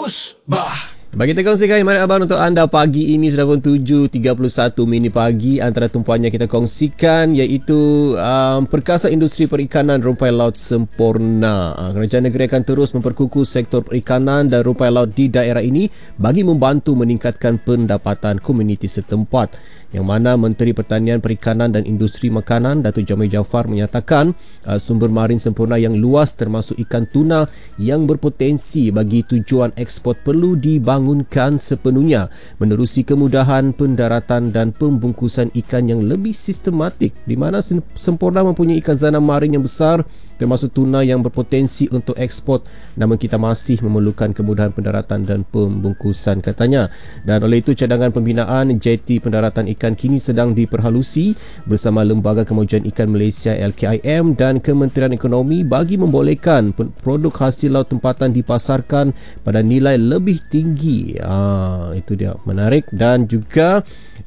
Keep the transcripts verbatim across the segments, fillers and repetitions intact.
Musbah. Bagi kita kongsikan mana abang untuk anda pagi ini sudah pun tujuh tiga puluh satu minit pagi. Antara tumpuannya kita kongsikan iaitu um, perkasa industri perikanan rumpai laut sempurna. Uh, kerajaan negeri akan terus memperkukuh sektor perikanan dan rumpai laut di daerah ini bagi membantu meningkatkan pendapatan komuniti setempat. Yang mana Menteri Pertanian, Perikanan dan Industri Makanan Datuk Jamil Jaafar menyatakan uh, sumber marin sempurna yang luas termasuk ikan tuna yang berpotensi bagi tujuan ekspor perlu dibangunkan sepenuhnya menerusi kemudahan pendaratan dan pembungkusan ikan yang lebih sistematik, di mana sempurna mempunyai khazanah marin yang besar termasuk tuna yang berpotensi untuk ekspor, namun kita masih memerlukan kemudahan pendaratan dan pembungkusan, katanya. Dan oleh itu cadangan pembinaan jeti pendaratan ikan kini sedang diperhalusi bersama Lembaga Kemajuan Ikan Malaysia L K I M dan Kementerian Ekonomi bagi membolehkan produk hasil laut tempatan dipasarkan pada nilai lebih tinggi. Ah, itu dia, menarik. Dan juga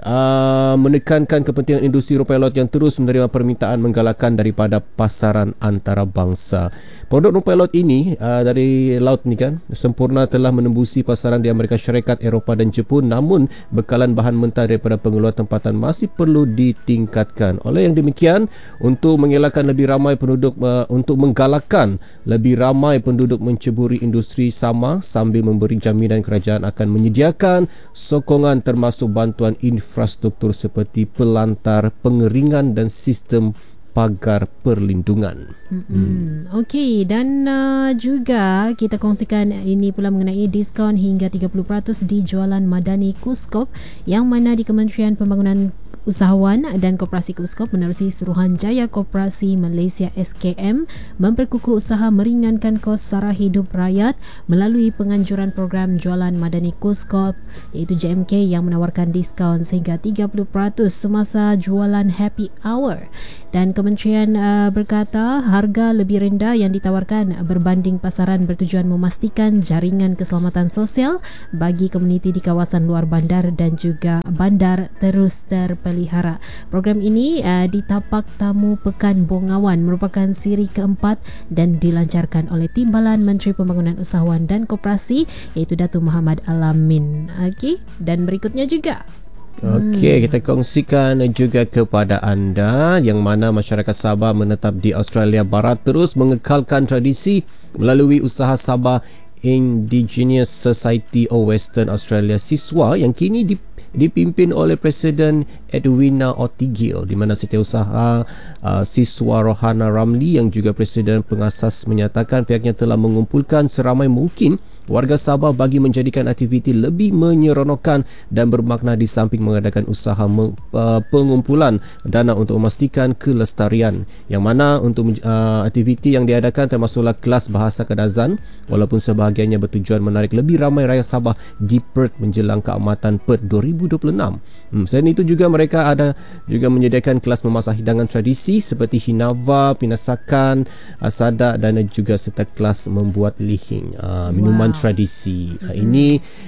uh, menekankan kepentingan industri rumpai laut yang terus menerima permintaan menggalakkan daripada pasaran antarabangsa. Produk rumpai laut ini uh, dari laut ni kan sempurna telah menembusi pasaran di Amerika Syarikat, Eropah dan Jepun, namun bekalan bahan mentah daripada pengeluar tempatan masih perlu ditingkatkan. Oleh yang demikian, untuk mengelakkan lebih ramai penduduk uh, untuk menggalakkan lebih ramai penduduk menceburi industri sama sambil memberi jaminan kerajaan akan menyediakan sokongan termasuk bantuan infrastruktur seperti pelantar, pengeringan dan sistem pagar perlindungan. Hmm. Okey, dan uh, juga kita kongsikan ini pula mengenai diskaun hingga tiga puluh peratus di jualan Madani Kuskop yang mana di Kementerian Pembangunan Usahawan dan Koperasi Kuskop menerusi Suruhanjaya Koperasi Malaysia S K M memperkukuh usaha meringankan kos sara hidup rakyat melalui penganjuran program jualan Madani Kuskop iaitu J M K yang menawarkan diskaun sehingga tiga puluh peratus semasa jualan happy hour. Dan kementerian uh, berkata harga lebih rendah yang ditawarkan berbanding pasaran bertujuan memastikan jaringan keselamatan sosial bagi komuniti di kawasan luar bandar dan juga bandar terus terpelihara. Program ini uh, di tapak tamu Pekan Bongawan merupakan siri keempat dan dilancarkan oleh Timbalan Menteri Pembangunan Usahawan dan Koperasi iaitu Datuk Muhammad Alamin. Okey, dan berikutnya juga Okey, kita kongsikan juga kepada anda yang mana masyarakat Sabah menetap di Australia Barat terus mengekalkan tradisi melalui usaha Sabah Indigenous Society of Western Australia SISWA yang kini di dipimpin oleh Presiden Edwina Otigil, di mana setiausaha uh, Siswa Rohana Ramli yang juga Presiden pengasas menyatakan pihaknya telah mengumpulkan seramai mungkin warga Sabah bagi menjadikan aktiviti lebih menyeronokkan dan bermakna di samping mengadakan usaha meng, uh, pengumpulan dana untuk memastikan kelestarian, yang mana untuk uh, aktiviti yang diadakan termasuklah kelas bahasa Kadazan, walaupun sebahagiannya bertujuan menarik lebih ramai rakyat Sabah di Perth menjelang keamatan Perth dua ribu dua puluh enam. Hmm, selain itu juga mereka ada juga menyediakan kelas memasak hidangan tradisi seperti hinava, pinasakan, asada dan juga serta kelas membuat lihing, uh, minuman wow. tradisi. Mm-hmm. Uh, ini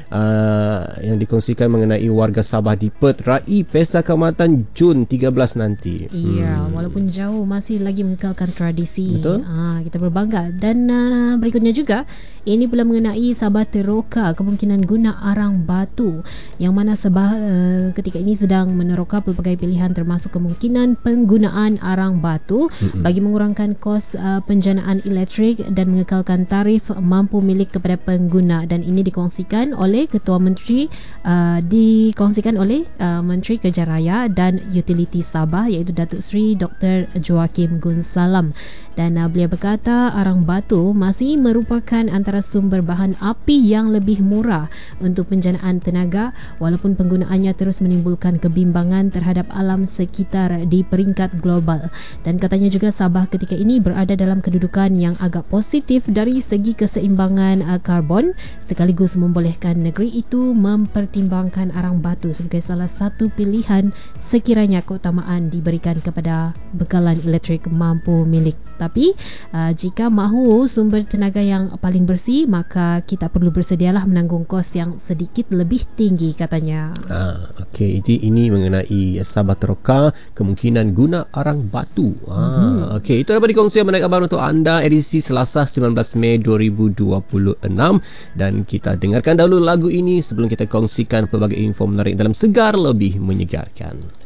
uh, yang dikongsikan mengenai warga Sabah di Perth Rai Pesta Keamatan Jun tiga belas nanti. Iya, hmm. walaupun jauh masih lagi mengekalkan tradisi. Betul. Uh, kita berbangga. Dan uh, berikutnya juga ini pula mengenai Sabah teroka kemungkinan guna arang batu, yang mana Sabah uh, ketika ini sedang meneroka pelbagai pilihan termasuk kemungkinan penggunaan arang batu mm-hmm. bagi mengurangkan kos uh, penjanaan elektrik dan mengekalkan tarif mampu milik kepada pengguna. Dan ini dikongsikan oleh Ketua Menteri uh, dikongsikan oleh uh, Menteri Kerja Raya dan Utility Sabah iaitu Datuk Seri Doktor Joakim Gunsalam. Dan uh, beliau berkata arang batu masih merupakan antara sumber bahan api yang lebih murah untuk penjanaan tenaga, walaupun penggunaannya terus menimbulkan kebimbangan terhadap alam sekitar di peringkat global. Dan katanya juga Sabah ketika ini berada dalam kedudukan yang agak positif dari segi keseimbangan uh, karbon, sekaligus membolehkan negeri itu mempertimbangkan arang batu sebagai salah satu pilihan sekiranya keutamaan diberikan kepada bekalan elektrik mampu milik Tetapi uh, jika mahu sumber tenaga yang paling bersih, maka kita perlu bersedialah menanggung kos yang sedikit lebih tinggi katanya. Ah, okey, ini ini mengenai Sabah Teroka, kemungkinan guna arang batu. Ah, mm-hmm. Okey, itu dapat dikongsikan menaik kabar untuk anda edisi Selasa sembilan belas Mei dua ribu dua puluh enam, dan kita dengarkan dahulu lagu ini sebelum kita kongsikan pelbagai info menarik dalam Segar Lebih Menyegarkan.